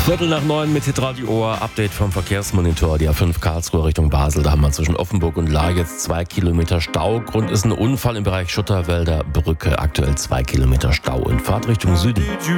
8:15 mit Hitradio Ohr. Update vom Verkehrsmonitor. Die A5 Karlsruhe Richtung Basel. Da haben wir zwischen Offenburg und Lahr jetzt 2 Kilometer Stau. Grund ist ein Unfall im Bereich Schutterwälder Brücke. Aktuell 2 Kilometer Stau in Fahrtrichtung Süden.